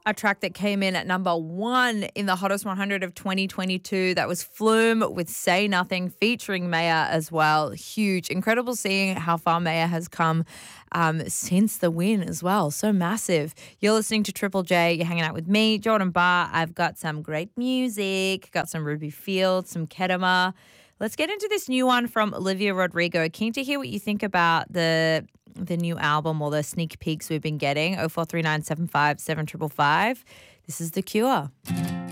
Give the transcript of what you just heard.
A track that came in at number 1 in the Hottest 100 of 2022. That was Flume with Say Nothing featuring Maya as well. Huge. Incredible seeing how far Maya has come since the win as well. So massive. You're listening to Triple J. You're hanging out with me, Jordan Barr. I've got some great music, got some Ruby Fields, some Kedema. Let's get into this new one from Olivia Rodrigo. Keen to hear what you think about the new album or the sneak peeks we've been getting. 043975 7555. This is The Cure.